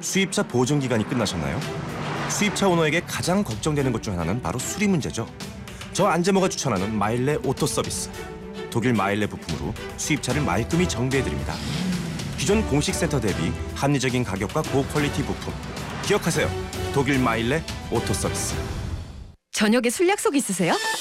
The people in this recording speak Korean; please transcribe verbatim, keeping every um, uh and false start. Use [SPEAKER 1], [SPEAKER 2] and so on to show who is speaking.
[SPEAKER 1] 수입차 보증 기간이 끝나셨나요? 수입차 오너에게 가장 걱정되는 것 중 하나는 바로 수리 문제죠. 저 안재모가 추천하는 마일레 오토 서비스. 독일 마일레 부품으로 수입차를 말끔히 정비해드립니다. 기존 공식 센터 대비 합리적인 가격과 고퀄리티 부품. 기억하세요. 독일 마일레 오토 서비스.
[SPEAKER 2] 저녁에 술 약속 있으세요?